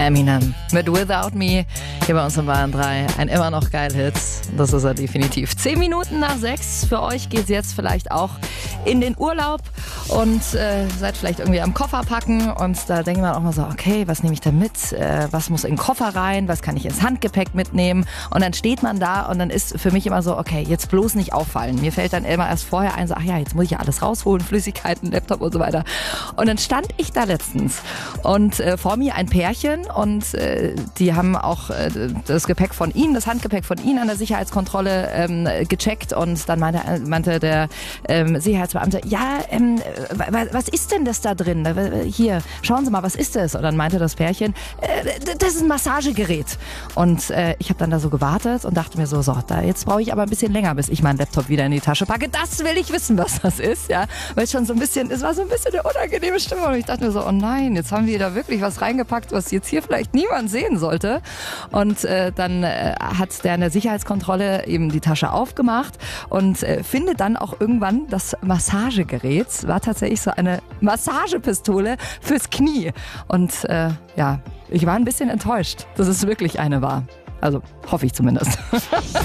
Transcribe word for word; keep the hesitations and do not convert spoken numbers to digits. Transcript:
Eminem mit Without Me hier bei uns im Bayern drei. Ein immer noch geil Hit. Das ist er definitiv. Zehn Minuten nach sechs. Für euch geht's jetzt vielleicht auch in den Urlaub und äh, seid vielleicht irgendwie am Koffer packen und da denkt man auch mal so, okay, was nehme ich denn mit? Äh, was muss in den Koffer rein? Was kann ich ins Handgepäck mitnehmen? Und dann steht man da und dann ist für mich immer so, okay, jetzt bloß nicht auffallen. Mir fällt dann immer erst vorher ein, so, ach ja, jetzt muss ich ja alles rausholen, Flüssigkeiten, Laptop und so weiter. Und dann stand ich da letztens und äh, vor mir ein Pärchen und äh, die haben auch äh, das Gepäck von ihnen, das Handgepäck von ihnen an der Sicherheitskontrolle ähm, gecheckt und dann meinte, meinte der ähm, Sicherheitsbeamte, ja, ähm, was ist denn das da drin? Hier, schauen Sie mal, was ist das? Und dann meinte das Pärchen, äh, das ist ein Massagegerät. Und äh, ich habe dann da so gewartet und dachte mir so, so, da jetzt brauche ich aber ein bisschen länger, bis ich meinen Laptop wieder in die Tasche packe. Das will ich wissen, was das ist, ja, weil es schon so ein bisschen, es war so ein bisschen eine unangenehme Stimmung und ich dachte mir so, oh nein, jetzt haben wir da wirklich was reingepackt, was jetzt hier vielleicht niemand sehen sollte. Und äh, dann äh, hat der in der Sicherheitskontrolle eben die Tasche aufgemacht und äh, findet dann auch irgendwann das Massagegerät. War tatsächlich so eine Massagepistole fürs Knie. Und äh, ja, ich war ein bisschen enttäuscht, dass es wirklich eine war. Also hoffe ich zumindest.